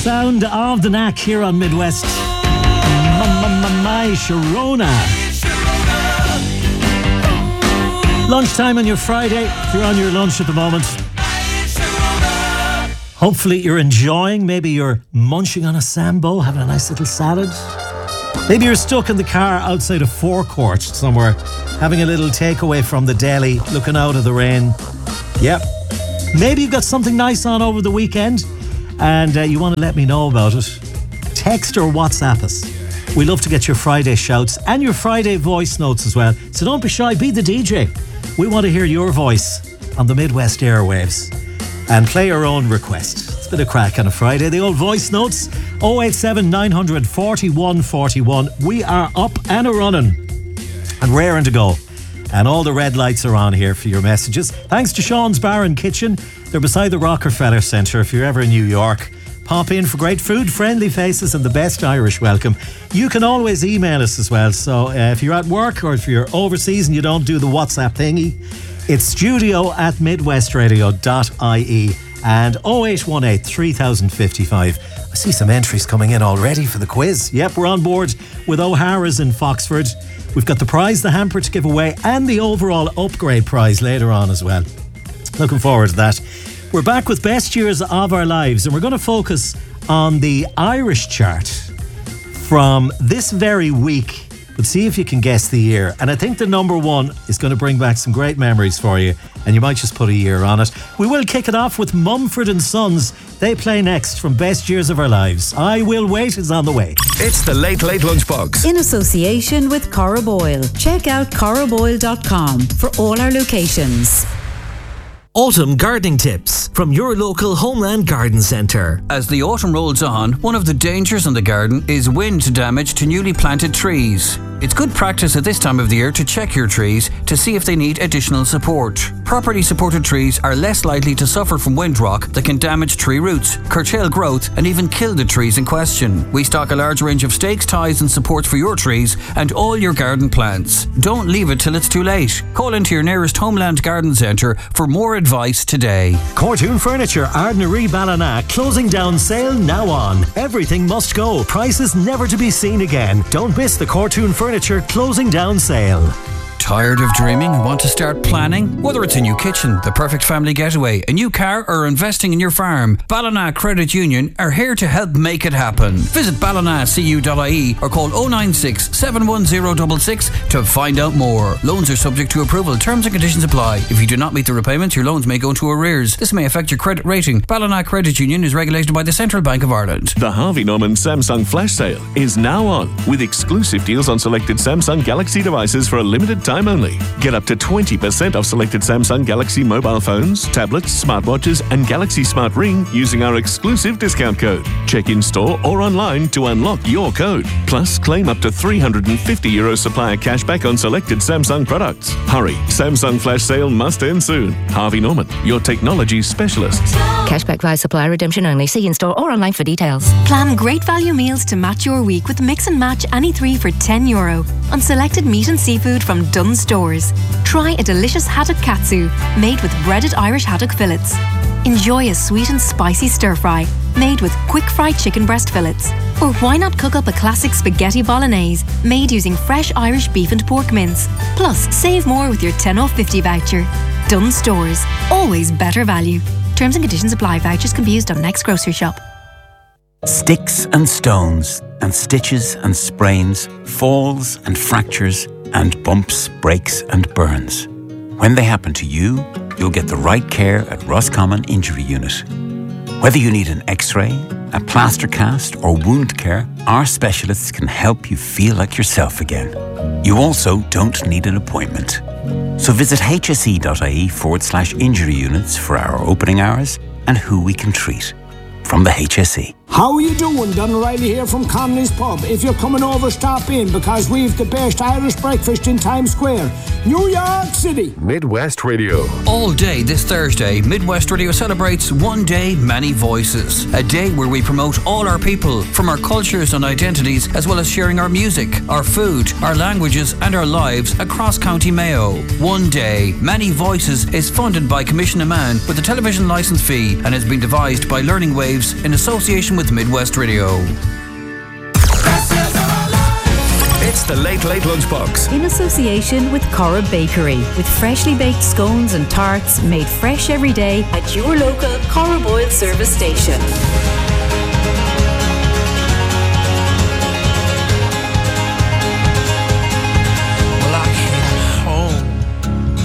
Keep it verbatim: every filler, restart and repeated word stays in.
sound of the Knack here on Midwest. My Sharona. Lunchtime on your Friday, if you're on your lunch at the moment. Hopefully you're enjoying. Maybe you're munching on a Sambo, having a nice little salad. Maybe you're stuck in the car outside a forecourt somewhere, having a little takeaway from the deli, looking out of the rain. Yep. Maybe you've got something nice on over the weekend and uh, you want to let me know about it. Text or WhatsApp us. We love to get your Friday shouts and your Friday voice notes as well. So don't be shy, be the D J. We want to hear your voice on the Midwest airwaves and play your own request. It's a bit of crack on a Friday. The old voice notes, oh eight seven nine hundred forty-one forty-one. We are up and a running and raring to go. And all the red lights are on here for your messages. Thanks to Sean's Bar and Kitchen. They're beside the Rockefeller Centre. If you're ever in New York, pop in for great food, friendly faces and the best Irish welcome. You can always email us as well. So uh, if you're at work or if you're overseas and you don't do the WhatsApp thingy, it's studio at midwestradio dot I E and oh eight one eight three thousand fifty-five. I see some entries coming in already for the quiz. Yep, we're on board with O'Hara's in Foxford. We've got the prize, the hamper to give away, and the overall upgrade prize later on as well. Looking forward to that. We're back with best years of our lives, and we're going to focus on the Irish chart from this very week. But see if you can guess the year. And I think the number one is going to bring back some great memories for you, and you might just put a year on it. We will kick it off with Mumford and Sons. They play next from Best Years of Our Lives. I Will Wait is on the way. It's the Late Late Lunchbox. In association with Cora Boyle. Check out cora boyle dot com for all our locations. Autumn gardening tips from your local Homeland Garden Centre. As the autumn rolls on, one of the dangers in the garden is wind damage to newly planted trees. It's good practice at this time of the year to check your trees to see if they need additional support. Properly supported trees are less likely to suffer from windrock that can damage tree roots, curtail growth and even kill the trees in question. We stock a large range of stakes, ties and supports for your trees and all your garden plants. Don't leave it till it's too late. Call into your nearest Homeland Garden Centre for more advice today. Cortoon Furniture, Ardnaree Ballina, closing down sale now on. Everything must go. Prices never to be seen again. Don't miss the Cortoon Furniture closing down sale. Tired of dreaming and want to start planning? Whether it's a new kitchen, the perfect family getaway, a new car or investing in your farm, Ballina Credit Union are here to help make it happen. Visit ballina c u dot I E or call oh nine six, seven one oh six six to find out more. Loans are subject to approval. Terms and conditions apply. If you do not meet the repayments, your loans may go into arrears. This may affect your credit rating. Ballina Credit Union is regulated by the Central Bank of Ireland. The Harvey Norman Samsung Flash Sale is now on with exclusive deals on selected Samsung Galaxy devices for a limited time only. Get up to twenty percent off selected Samsung Galaxy mobile phones, tablets, smartwatches and Galaxy Smart Ring using our exclusive discount code. Check in store or online to unlock your code. Plus, claim up to three hundred fifty euro supplier cashback on selected Samsung products. Hurry, Samsung Flash Sale must end soon. Harvey Norman, your technology specialists. Cashback via supplier redemption only. See in store or online for details. Plan great value meals to match your week with Mix and Match any three for ten euro on selected meat and seafood from Dunnes Stores. Try a delicious haddock katsu made with breaded Irish haddock fillets. Enjoy a sweet and spicy stir fry made with quick fried chicken breast fillets. Or why not cook up a classic spaghetti bolognese made using fresh Irish beef and pork mince. Plus, save more with your ten off fifty voucher. Dunnes Stores. Always better value. Terms and conditions apply. Vouchers can be used on next grocery shop. Sticks and stones and stitches and sprains, falls and fractures and bumps, breaks and burns. When they happen to you, you'll get the right care at Roscommon Injury Unit. Whether you need an x-ray, a plaster cast or wound care, our specialists can help you feel like yourself again. You also don't need an appointment. So visit hse.ie forward slash injury units for our opening hours and who we can treat. From the H S E. How are you doing? Don O'Reilly here from Connolly's Pub. If you're coming over, stop in because we've the best Irish breakfast in Times Square, New York City. Midwest Radio. All day this Thursday, Midwest Radio celebrates One Day, Many Voices. A day where we promote all our people from our cultures and identities, as well as sharing our music, our food, our languages and our lives across County Mayo. One Day, Many Voices is funded by Commission Amman with a television licence fee and has been devised by Learning Waves in association with with Midwest Radio. It's the Late Late Lunchbox. In association with Cora Bakery, with freshly baked scones and tarts made fresh every day at your local Cora Boyle service station.